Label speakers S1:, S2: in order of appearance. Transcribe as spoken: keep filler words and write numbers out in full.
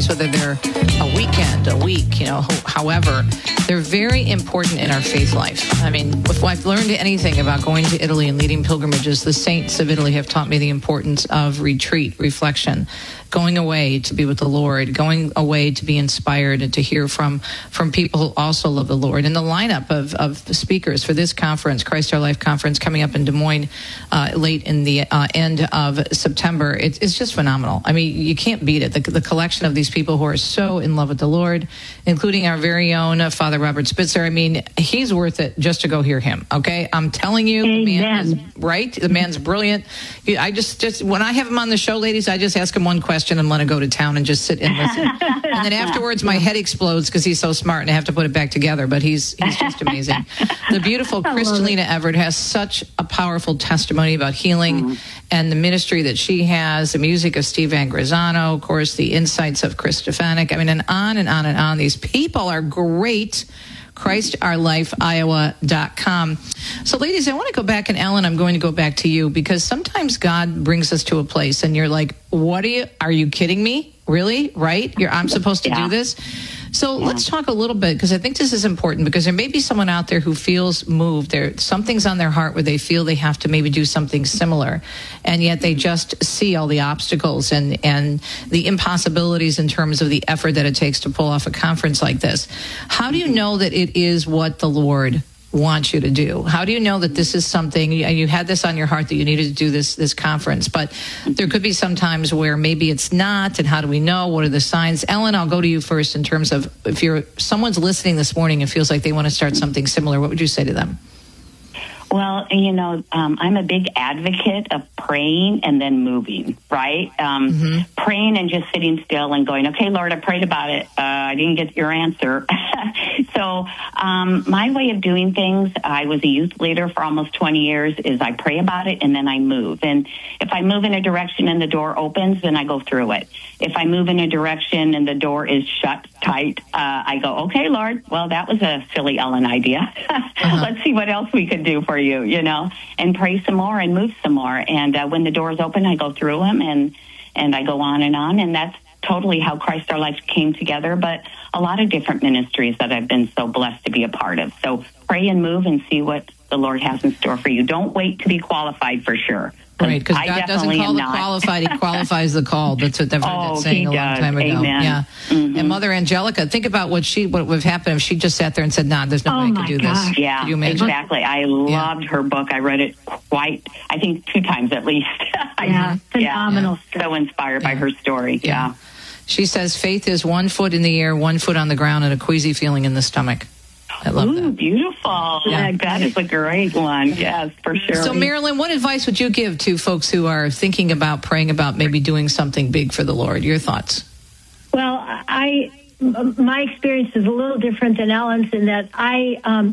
S1: whether they're a weekend, a week, you know, however, they're very important in our faith life. I mean, if I've learned anything about going to Italy and leading pilgrimages, the saints of Italy have taught me the importance of retreat, reflection, going away to be with the Lord, going away to be inspired and to hear from, from people who also love the Lord. And the lineup of, of the speakers for this conference, Christ Our Life Conference, coming up in Des Moines uh, late in the uh, end of September, it, it's just phenomenal. I mean, you can't beat it. The, the collection of these people who are so in love with the Lord, including our very own uh, Father Robert Spitzer. I mean, he's worth it just to go hear him, okay? I'm telling you,
S2: Amen.
S1: the man is right. The man's brilliant. I just, just, when I have him on the show, ladies, I just ask him one question and let him go to town and just sit and listen. And then afterwards, my head explodes because he's so smart and I have to put it back together. But he's he's just amazing. The beautiful Kristalina Everett has such a powerful testimony about healing mm. and the ministry that she has, the music of Steve Angrisano, of course, the insights of Chris Stefanik. I mean, and on and on and on. These people are great. Christ Our Life Iowa dot com. So, ladies, I want to go back, and Ellen, I'm going to go back to you, because sometimes God brings us to a place and you're like, what are you, are you kidding me? Really? Right? You're, I'm supposed to yeah. do this? So yeah. let's talk a little bit, because I think this is important, because there may be someone out there who feels moved. There, something's on their heart where they feel they have to maybe do something similar, and yet they just see all the obstacles and, and the impossibilities in terms of the effort that it takes to pull off a conference like this. How do you know that it is what the Lord wants you to do? How do you know that this is something, and you had this on your heart that you needed to do this this conference, but there could be some times where maybe it's not, and how do we know? What are the signs? Ellen, I'll go to you first in terms of, if you're someone's listening this morning and feels like they want to start something similar, what would you say to them?
S2: Well, you know, um, I'm a big advocate of praying and then moving, right? Um, mm-hmm. Praying and just sitting still and going, okay, Lord, I prayed about it. Uh, I didn't get your answer. So um, my way of doing things, I was a youth leader for almost twenty years, is I pray about it and then I move. And if I move in a direction and the door opens, then I go through it. If I move in a direction and the door is shut tight, uh, I go, okay, Lord, well, that was a silly Ellen idea. uh-huh. Let's see what else we could do for you, you know, and pray some more and move some more. And uh, when the doors open, I go through them and, and I go on and on. And that's totally how Christ Our Life came together, but a lot of different ministries that I've been so blessed to be a part of. So pray and move and see what the Lord has in store for you. Don't wait to be qualified, for sure.
S1: Right, because God doesn't call the qualified, he qualifies the called. That's what I've
S2: oh,
S1: saying a long
S2: does.
S1: time ago.
S2: Amen.
S1: Yeah.
S2: Mm-hmm.
S1: And Mother Angelica, think about what she what would have happened if she just sat there and said, nah, there's no
S3: oh
S1: way I could do
S3: gosh.
S1: this.
S2: Yeah,
S1: Could you imagine?
S2: Exactly. I loved yeah. her book. I read it quite, I think, two times at least.
S3: Yeah, phenomenal.
S2: Yeah. So inspired yeah. by her story. Yeah. yeah.
S1: She says, faith is one foot in the air, one foot on the ground, and a queasy feeling in the stomach. I love
S2: Ooh,
S1: that.
S2: beautiful. Yeah. That is a great one. Yes, for sure.
S1: So, Marilyn, what advice would you give to folks who are thinking about praying about maybe doing something big for the Lord? Your thoughts?
S3: Well, I my experience is a little different than Ellen's in that I um,